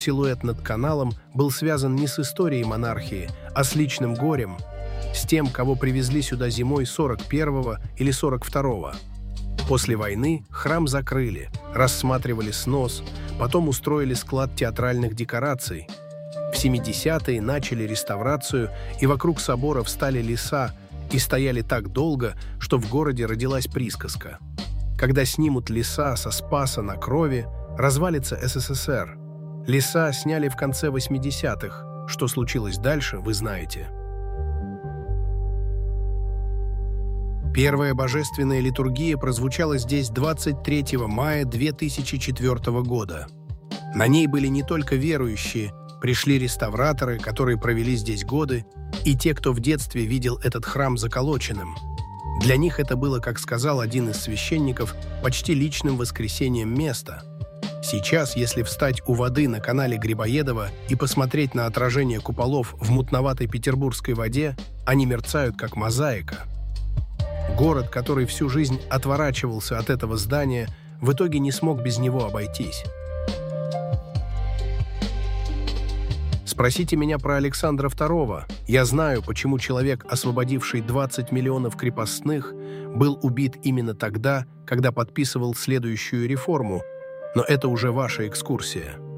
Силуэт над каналом был связан не с историей монархии, а с личным горем, с тем, кого привезли сюда зимой 41-го или 42-го. После войны храм закрыли, рассматривали снос, потом устроили склад театральных декораций. В 70-е начали реставрацию, и вокруг собора встали леса и стояли так долго, что в городе родилась присказка: когда снимут леса со Спаса на Крови, развалится СССР. Леса сняли в конце 80-х. Что случилось дальше, вы знаете. Первая божественная литургия прозвучала здесь 23 мая 2004 года. На ней были не только верующие, пришли реставраторы, которые провели здесь годы, и те, кто в детстве видел этот храм заколоченным. Для них это было, как сказал один из священников, почти личным воскресением места. Сейчас, если встать у воды на канале Грибоедова и посмотреть на отражение куполов в мутноватой петербургской воде, они мерцают, как мозаика. Город, который всю жизнь отворачивался от этого здания, в итоге не смог без него обойтись. Спросите меня про Александра II. Я знаю, почему человек, освободивший 20 миллионов крепостных, был убит именно тогда, когда подписывал следующую реформу, но это уже ваша экскурсия.